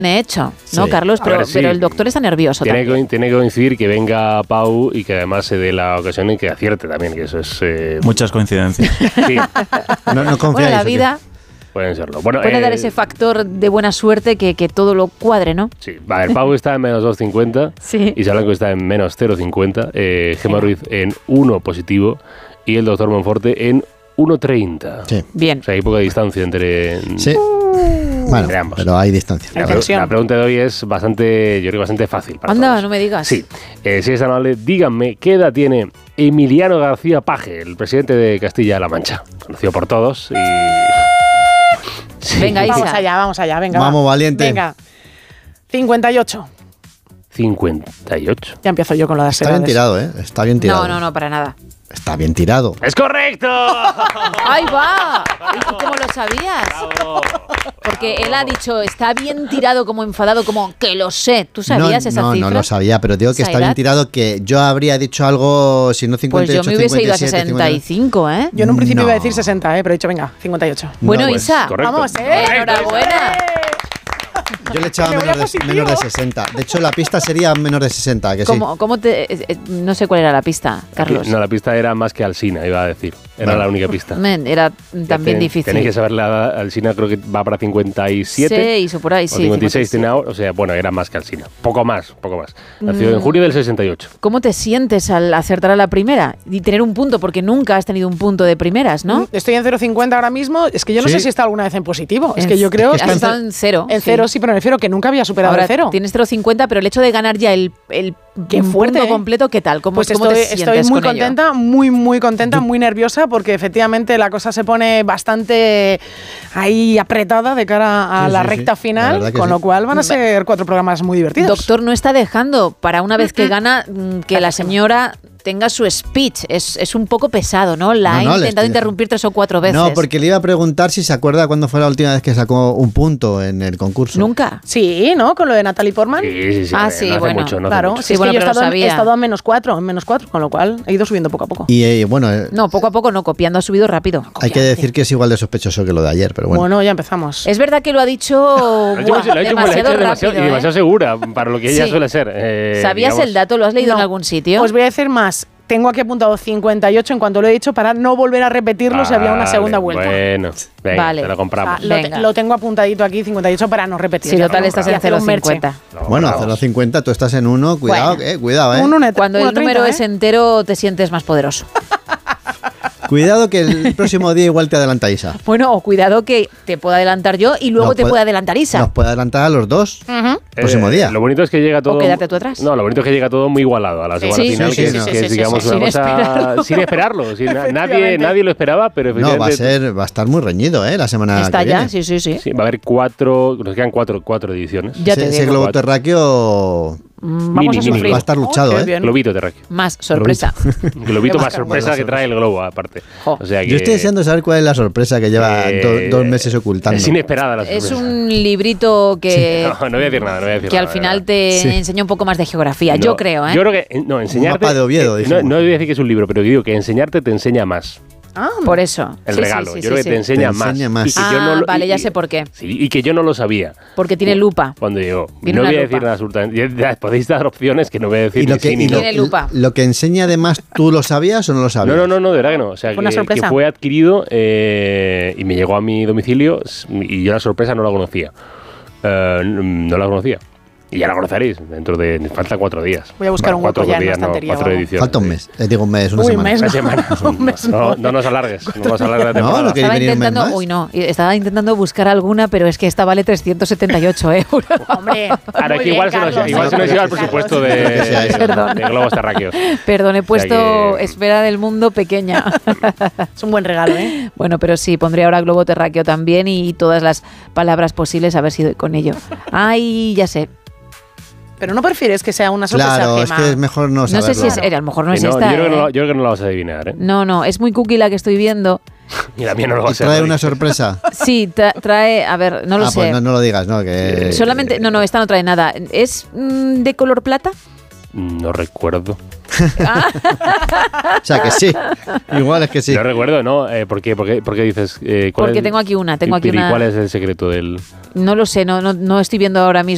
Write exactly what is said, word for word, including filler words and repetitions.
hecho, ¿no, Sí. Carlos? Pero, ver, sí. pero el doctor está nervioso Tiene también. que, tiene que coincidir que venga Pau y que además se dé la ocasión en que acierte también, que eso es... Eh, Muchas coincidencias. sí, No, no confiáis. Bueno, la ¿o qué? vida pueden serlo. Bueno, puede eh, dar ese factor de buena suerte que, que todo lo cuadre, ¿no? Sí, a ver, Pau está en menos dos coma cincuenta, Sí. Isa Blanco está en menos cero coma cincuenta, eh, Gemma Ruiz en uno positivo y el doctor Monforte en uno coma treinta. Sí. Bien. O sea, hay poca distancia entre... Sí. Bueno, Entre ambos. pero hay distancia. La, Hay pre- tensión. la pregunta de hoy es bastante, yo creo que bastante fácil para Anda, todos. no me digas. Sí, eh, si es amable, díganme qué edad tiene Emiliano García Paje, el presidente de Castilla-La Mancha, conocido por todos y... Sí. Venga, Isa. Vamos allá, vamos allá, venga. Vamos, va. valiente. Venga. cincuenta y ocho. cincuenta y ocho. Ya empiezo yo con las Está bien edades. tirado, ¿eh? Está bien tirado. No, no, no, para nada. Está bien tirado. ¡Es correcto! ¡Ahí va! ¿Y tú cómo lo sabías? Porque él ha dicho, está bien tirado, como enfadado, como que lo sé. ¿Tú sabías no, esa no, cifra? No, lo sabía, pero digo que ¿Esa está edad? bien tirado, que yo habría dicho algo, si no Pues cincuenta y ocho, yo me hubiese ido a cincuenta y siete, sesenta y cinco, ¿eh? Yo en un principio No. iba a decir sesenta, ¿eh? Pero he dicho, venga, cincuenta y ocho. Bueno, pues, Isa, correcto. Vamos, ¿eh? enhorabuena. Yo le echaba Me voy menos a de, positivo. menos de sesenta. De hecho, la pista sería menos de sesenta, que sí. ¿Cómo, cómo te, eh, eh, no sé cuál era la pista, Carlos. No, la pista era más que Alsina, iba a decir. Era Bueno. la única pista. Men, era también Ten- difícil. Tenéis que saber la edad. Alsina creo que va para cincuenta y siete. Seis o por ahí, o sí. cincuenta y seis cincuenta y tiene ahora. O sea, bueno, era más que Alsina. Poco más, poco más. Nació en Mm. julio del sesenta y ocho. ¿Cómo te sientes al acertar a la primera y tener un punto? Porque nunca has tenido un punto de primeras, ¿no? Estoy en cero coma cincuenta ahora mismo. Es que yo no Sí. sé si está alguna vez en positivo. Es En- que yo creo es que que has está estado en cero. en cero sí, pero me refiero que nunca había superado Ahora el cero. tienes cero coma cincuenta, pero el hecho de ganar ya el, el Qué fuerte, punto ¿eh? completo, ¿qué tal? ¿Cómo, Pues cómo estoy, te sientes estoy muy con ello? contenta, muy, muy contenta, muy nerviosa, porque efectivamente la cosa se pone bastante ahí apretada de cara a Sí, la sí, recta sí. La final, verdad que con sí. lo cual van a ser cuatro programas muy divertidos. Doctor no está dejando para una vez que gana mm, que la señora tenga su speech. Es, es un poco pesado, ¿no? La No, ha no, le intentado estoy interrumpir tres o cuatro veces. No, porque le iba a preguntar si se acuerda cuándo fue la última vez que sacó un punto en el concurso. Nunca. Sí, ¿no? Con lo de Natalie Portman. Sí, sí, sí. Ah, a ver, sí, no hace bueno, mucho, no hace Claro, mucho. sí, Sí, es bueno, que yo he pero lo estado, en, he sabía. estado a menos cuatro, en menos cuatro, con lo cual he ido subiendo poco a poco. Y eh, bueno, eh, No, poco a poco no, copiando ha subido rápido. hay que decir que es igual de sospechoso que lo de ayer, pero bueno. Bueno, ya empezamos. Es verdad que lo ha dicho, Lo ha hecho- buah, lo ha hecho- lo ha hecho demasiado demasiado, rápido. y ¿eh? demasiado segura para lo que ella Sí. suele ser. eh, ¿Sabías digamos. el dato? ¿Lo has leído No. en algún sitio? Os voy a decir más. Tengo aquí apuntado cincuenta y ocho en cuanto lo he dicho para no volver a repetirlo si había una Vale, segunda vuelta. Bueno, venga, Vale. te lo O sea, compramos. lo, te- Venga. lo tengo apuntadito aquí, cincuenta y ocho, para no repetir. Sí, Ya total, lo- estás y en hacer cero un coma merche. cincuenta. Lo Bueno, compramos. cero coma cincuenta, tú estás en uno, cuidado, Bueno. eh, cuidado, eh. Un uno- Cuando el uno treinta, número ¿eh? es entero, te sientes más poderoso. Cuidado que el próximo día igual te adelanta Isa. Bueno, o cuidado que te puedo adelantar yo y luego Nos te puede- puede adelantar Isa. Nos puede adelantar a los dos. Ujú. Próximo Eh, día. Lo bonito es que llega todo. quedarte tú atrás. No, lo bonito es que llega todo muy igualado a la semana Sí, final, sí, que, sí, es, sí, que sí, es, sí, digamos, sí, una sin cosa esperarlo. sin esperarlo. sin- nadie, Efectivamente. nadie lo esperaba, pero No, va a efectivamente. ser, va a estar muy reñido, eh, la semana Está que ya, viene. sí, sí, sí. Sí, va a haber cuatro. Nos quedan cuatro, cuatro ediciones. Ya ese, te ese digo. globo terráqueo Mm, Vamos Mini, a mini sufrir. va a estar luchado, Oh, qué eh. bien. Globito terráqueo. Más sorpresa. Globito más Qué sorpresa que trae el globo, aparte. Jo. O sea que, Yo estoy deseando saber cuál es la sorpresa que lleva eh, do- dos meses ocultando. Es inesperada la Es sorpresa. un librito que, No, no voy a decir nada, no voy a decir que nada, al final de te Sí. enseña un poco más de geografía. verdad. Yo No, creo, ¿eh? Yo creo que, eh, no, enseñarte. mapa de Oviedo, eh, dijimos. no, no voy a decir que es un libro, pero digo que enseñarte te enseña más. Ah, Por eso. El Sí, sí, regalo. sí, yo sí, creo que sí. te enseña, Te enseña más. más. Y que Ah, yo no lo- vale, y- ya y- sé por qué. Sí, y que yo no lo sabía. Porque tiene lupa. Cuando llegó. Viene no una voy a lupa. decir nada absolutamente. Ya podéis dar opciones que no voy a decir Y lo ni que, sí ni y no. lo, Tiene lupa. lo que enseña además, ¿tú lo sabías o no lo sabías? No, no, no, no, de verdad que no. O sea, Fue una que, sorpresa. que fue adquirido eh, y me llegó a mi domicilio y yo la sorpresa no la conocía. Eh, no la conocía. Y ya la conoceréis dentro de... Faltan cuatro días. Voy a buscar un cuatro hueco ya en la días, no, estantería cuatro o algo. ediciones. Falta un sí. mes. Eh, digo un mes, una Uy, semana. mes Una no. semana. Un mes no, no. no nos alargues. No nos alargues la No, temporada. lo que- Estaba venir un mes intentando, más? uy no, estaba intentando buscar alguna, pero es que esta vale trescientos setenta y ocho euros. Hombre, Ahora muy que bien, igual se nos, Carlos. igual se nos iba el presupuesto de, Que sea eso. Perdón. de globos terráqueos. Perdón, he puesto que- esfera del mundo pequeña. Es un buen regalo, ¿eh? Bueno, pero sí, pondré ahora globo terráqueo también y todas las palabras posibles a ver si doy con ello. Ay, ya sé. Pero no prefieres que sea una sorpresa, Claro, es Gemma? que es mejor no No saberlo. sé si es, eh, a lo mejor no Y es no, esta. yo, creo que no, ¿eh? yo creo que no la vas a adivinar, ¿eh? No, no, es muy cookie la que estoy viendo. Y la mía no lo va Y a ser. trae ¿no? una sorpresa. Sí, tra- trae, a ver, no lo ah, sé. pues no, no lo digas, no, que... Solamente, no, no, esta no trae nada. ¿Es mm, de color plata? No recuerdo. O sea, que sí. Igual es que sí. No recuerdo, ¿no? Eh, ¿por, qué, por, qué, por qué dices? Eh, ¿cuál Porque es- tengo aquí una, tengo y- aquí pero ¿y una- cuál es el secreto del...? No lo sé, no, no, no estoy viendo ahora mismo.